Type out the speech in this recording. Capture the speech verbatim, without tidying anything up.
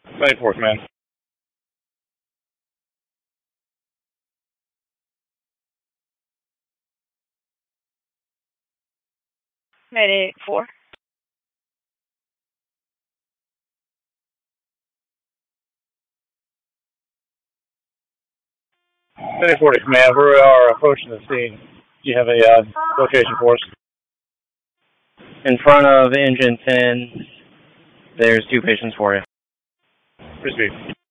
twenty-fourth, man. Mayday four. twenty-fourth, man. We are approaching the scene. Do you have a uh, location for us? In front of engine ten, there's two patients for you. Proceed.